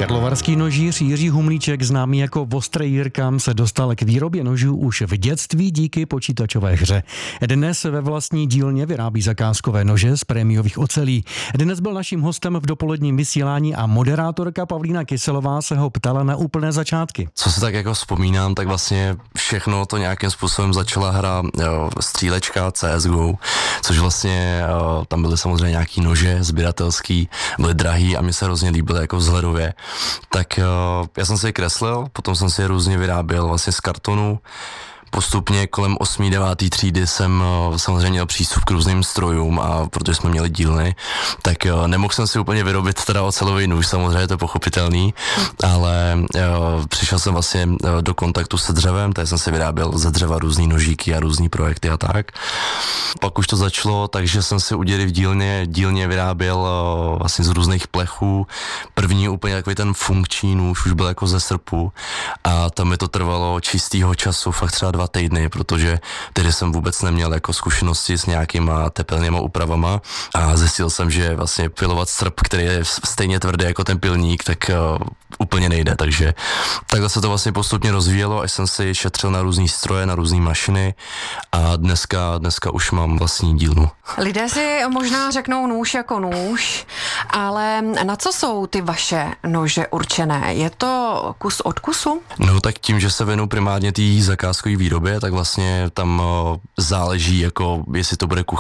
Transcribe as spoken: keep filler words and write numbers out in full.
Karlovarský nožíř Jiří Humlíček, známý jako Ostrý Jirka, se dostal k výrobě nožů už v dětství díky počítačové hře. Dnes ve vlastní dílně vyrábí zakázkové nože z prémiových ocelí. Dnes byl naším hostem v dopoledním vysílání a moderátorka Pavlína Kyselová se ho ptala na úplné začátky. Co si tak jako vzpomínám, tak vlastně všechno to nějakým způsobem začala hra jo, střílečka C S G O, což vlastně jo, tam byly samozřejmě nějaký nože sběratelský, byly drahý a mi se hrozně líbily jako vzhledově. Tak jo, já jsem si je kreslil, potom jsem si je různě vyráběl vlastně z kartonu. Postupně kolem osmé deváté třídy jsem samozřejmě měl přístup k různým strojům a protože jsme měli dílny, tak nemohl jsem si úplně vyrobit teda ocelový nůž, samozřejmě to je pochopitelný, ale jo, přišel jsem vlastně do kontaktu se dřevem, tady jsem si vyráběl ze dřeva různý nožíky a různý projekty a tak. Pak už to začalo, takže jsem si u dědy v dílně, dílně vyráběl vlastně z různých plechů. První úplně takový ten funkční nůž už byl jako ze srpu a tam mi to trvalo čistýho času, fakt třeba dva týdny, protože tedy jsem vůbec neměl jako zkušenosti s nějakýma tepelnýma úpravama a zjistil jsem, že vlastně pilovat srp, který je stejně tvrdý jako ten pilník, tak uh, úplně nejde, takže takhle se to vlastně postupně rozvíjelo, až jsem si šetřil na různý stroje, na různý mašiny a dneska, dneska už mám vlastní dílnu. Lidé si možná řeknou nůž jako nůž, ale na co jsou ty vaše nože určené? Je to kus od kusu? No tak tím, že se věnu primárně té zakázkové výrobě, tak vlastně tam záleží, jako jestli to bude kuchyň